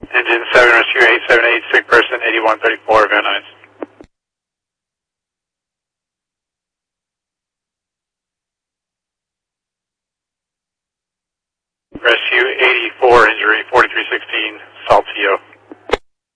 Engine 7, rescue 878, sick person 8134, Van Nuys. Rescue 84, injury 4316, Saltillo.